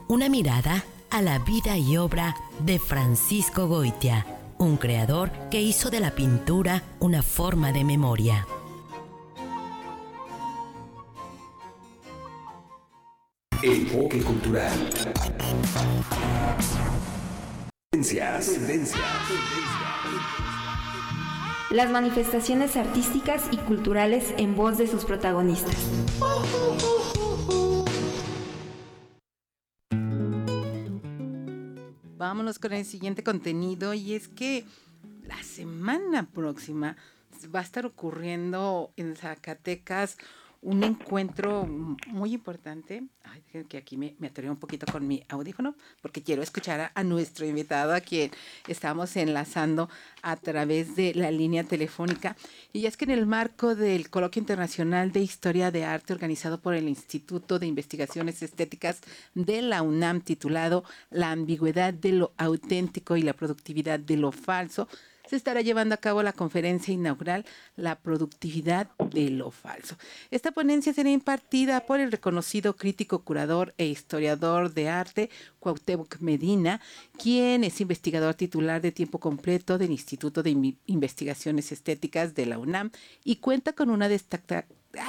Una mirada a la vida y obra de Francisco Goitia, un creador que hizo de la pintura una forma de memoria. Enfoque cultural. Tendencias. Las manifestaciones artísticas y culturales en voz de sus protagonistas. Vámonos con el siguiente contenido, y es que la semana próxima va a estar ocurriendo en Zacatecas un encuentro muy importante. Ay, déjenme que aquí me atoré un poquito con mi audífono porque quiero escuchar a nuestro invitado, a quien estamos enlazando a través de la línea telefónica. Y es que en el marco del Coloquio Internacional de Historia de Arte organizado por el Instituto de Investigaciones Estéticas de la UNAM, titulado La ambigüedad de lo auténtico y la productividad de lo falso, se estará llevando a cabo la conferencia inaugural La productividad de lo falso. Esta ponencia será impartida por el reconocido crítico, curador e historiador de arte Cuauhtémoc Medina, quien es investigador titular de tiempo completo del Instituto de Investigaciones Estéticas de la UNAM y cuenta con una destacada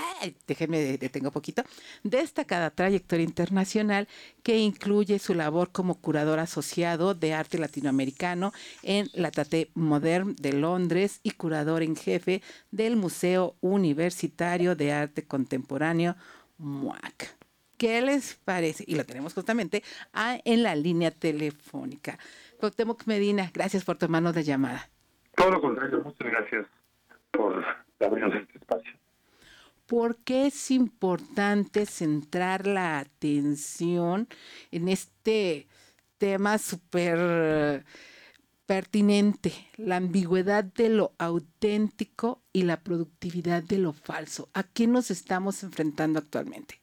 trayectoria internacional que incluye su labor como curador asociado de arte latinoamericano en la Tate Modern de Londres y curador en jefe del Museo Universitario de Arte Contemporáneo, MUAC. ¿Qué les parece? Y lo tenemos justamente en la línea telefónica. Cuauhtémoc Medina, gracias por tomarnos la llamada. Todo lo contrario, muchas gracias por abrirnos este espacio. ¿Por qué es importante centrar la atención en este tema súper pertinente, la ambigüedad de lo auténtico y la productividad de lo falso? ¿A qué nos estamos enfrentando actualmente?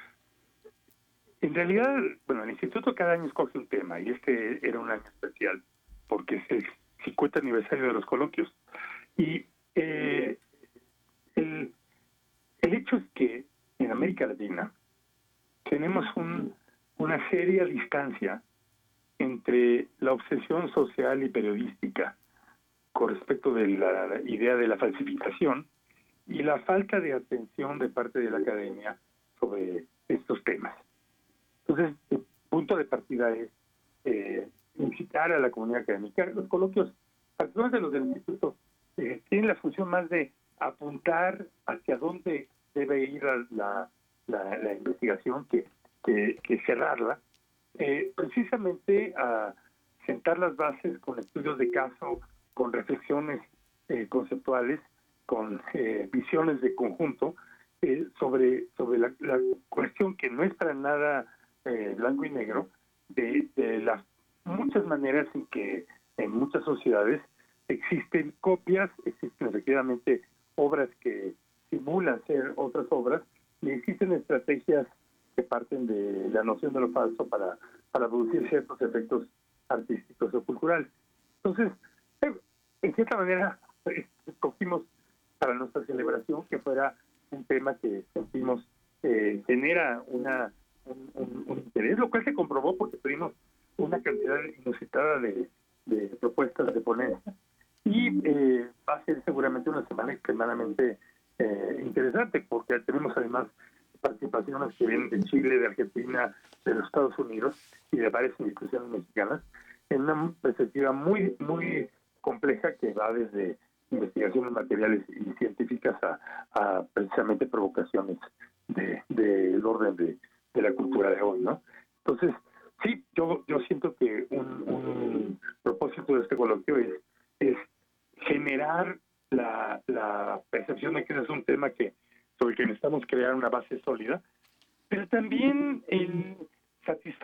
En realidad, el instituto cada año escoge un tema, y este era un año especial porque es el 50 aniversario de los coloquios. Y el hecho es que en América Latina tenemos una seria distancia entre la obsesión social y periodística con respecto de la idea de la falsificación y la falta de atención de parte de la academia sobre estos temas. Entonces, el punto de partida es incitar a la comunidad académica. Los coloquios, particularmente los del instituto, tienen la función más de apuntar hacia dónde debe ir la investigación que cerrarla, precisamente a sentar las bases con estudios de caso, con reflexiones conceptuales, con visiones de conjunto sobre la cuestión que no es para nada blanco y negro, de las muchas maneras en que en muchas sociedades existen copias, existen efectivamente obras que simulan ser otras obras, y existen estrategias que parten de la noción de lo falso para producir ciertos efectos artísticos o culturales. Entonces, en cierta manera, escogimos para nuestra celebración que fuera un tema que sentimos genera un interés, lo cual se comprobó porque tuvimos una cantidad inusitada de propuestas de ponencia, y va a ser seguramente una semana extremadamente interesante, porque tenemos además participaciones que vienen de Chile, de Argentina, de los Estados Unidos y de varias instituciones mexicanas, en una perspectiva muy muy compleja que va desde investigaciones materiales y científicas a precisamente provocaciones del orden de la cultura de hoy, ¿no? Entonces, sí, yo siento que un propósito de este coloquio es generar la percepción de que ese es un tema sobre el que necesitamos crear una base sólida, pero también el satisfacer